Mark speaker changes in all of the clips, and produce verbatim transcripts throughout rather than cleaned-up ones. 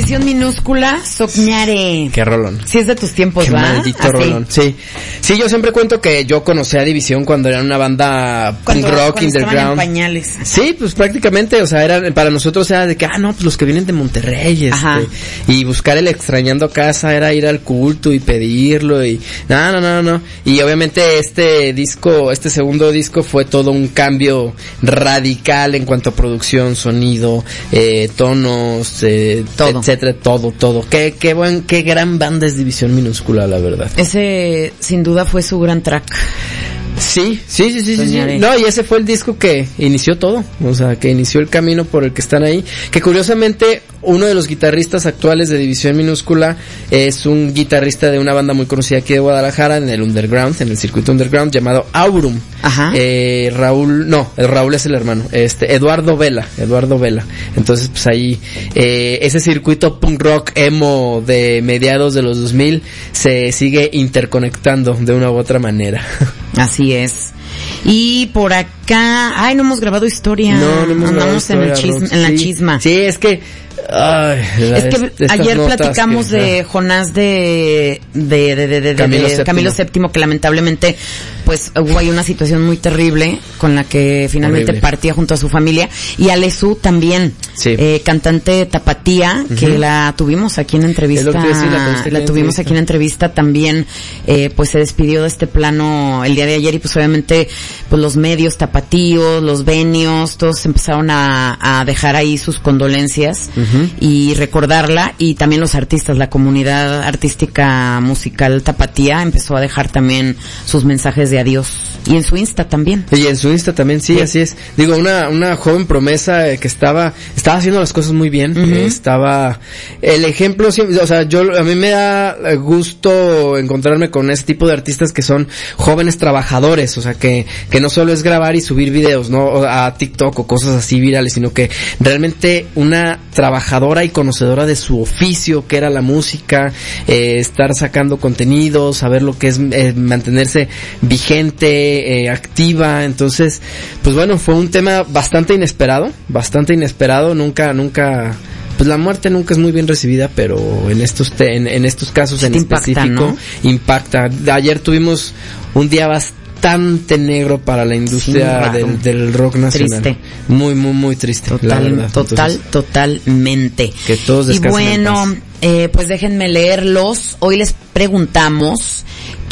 Speaker 1: División Minúscula, Soñare.
Speaker 2: Qué rolón.
Speaker 1: Sí es de tus tiempos,
Speaker 2: Qué
Speaker 1: ¿verdad?
Speaker 2: maldito rolón. Sí. Sí, yo siempre cuento que yo conocí a División cuando era una banda
Speaker 1: Cuando,
Speaker 2: punk rock
Speaker 1: cuando
Speaker 2: underground.
Speaker 1: estaban en pañales.
Speaker 2: Sí, pues prácticamente, o sea, era, para nosotros era de que, ah, no, pues los que vienen de Monterrey, este, y buscar el extrañando casa era ir al culto y pedirlo y, no, no, no, no, y obviamente este disco, este segundo disco fue todo un cambio radical en cuanto a producción, sonido, eh, tonos, eh, todo. etcétera, todo, todo. Qué, qué buen, qué gran banda es División Minúscula, la verdad.
Speaker 1: Ese, sin duda, fue su gran track.
Speaker 2: Sí, sí, sí, sí, sí, sí. No, y ese fue el disco que inició todo, o sea, que inició el camino por el que están ahí, que curiosamente uno de los guitarristas actuales de División Minúscula es un guitarrista de una banda muy conocida aquí de Guadalajara, en el underground, en el circuito underground, llamado Aurum.
Speaker 1: Ajá.
Speaker 2: Eh, Raúl, no, el Raúl es el hermano, este, Eduardo Vela, Eduardo Vela. Entonces, pues ahí, eh, ese circuito punk rock emo de mediados de los dos mil se sigue interconectando de una u otra manera.
Speaker 1: Así es. Y por acá, ay, no hemos grabado historia.
Speaker 2: No, no hemos
Speaker 1: Andamos
Speaker 2: grabado
Speaker 1: en,
Speaker 2: historia,
Speaker 1: el chisma,
Speaker 2: sí.
Speaker 1: en la chisma.
Speaker 2: Sí, es que ay,
Speaker 1: es que ayer platicamos
Speaker 2: que,
Speaker 1: de Jonás de de de de, de,
Speaker 2: Camilo,
Speaker 1: de
Speaker 2: Séptimo.
Speaker 1: Camilo Séptimo, que lamentablemente pues hubo ahí una situación muy terrible con la que finalmente Horrible. partía junto a su familia, y Alesú también, sí. eh, cantante tapatía, uh-huh. que la tuvimos aquí en entrevista, decir, la, la tuvimos aquí en entrevista también, eh, pues se despidió de este plano el día de ayer, y pues obviamente pues los medios tapatíos, los venios, todos empezaron a, a dejar ahí sus condolencias uh-huh. y recordarla, y también los artistas, la comunidad artística musical tapatía empezó a dejar también sus mensajes de adiós, y en su Insta también.
Speaker 2: Y en su Insta también, sí, sí. así es. Digo, una una joven promesa que estaba estaba haciendo las cosas muy bien, uh-huh. estaba el ejemplo, o sea, yo a mí me da gusto encontrarme con ese tipo de artistas que son jóvenes trabajadores, o sea, que que no solo es grabar y subir videos, no a TikTok o cosas así virales, sino que realmente una trabajadora y conocedora de su oficio, que era la música, eh, estar sacando contenido, saber lo que es eh, mantenerse vigente, eh, activa. Entonces, pues bueno, fue un tema bastante inesperado, bastante inesperado, nunca, nunca, pues la muerte nunca es muy bien recibida, pero en estos te, en, en estos casos sí en específico impacta, ¿no? impacta. Ayer tuvimos un día bastante bastante negro para la industria sí, del, del rock nacional. Triste. Muy, muy, muy triste.
Speaker 1: Total,
Speaker 2: la verdad.
Speaker 1: total,
Speaker 2: Entonces,
Speaker 1: totalmente.
Speaker 2: Que todos descansen.
Speaker 1: Y bueno, eh, pues déjenme leerlos. Hoy les preguntamos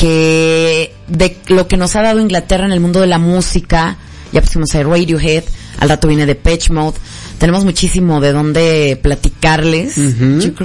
Speaker 1: que de lo que nos ha dado Inglaterra en el mundo de la música. Ya pusimos a Radiohead, al rato viene Depeche Mode. Tenemos muchísimo de dónde platicarles. Uh-huh. Yo creo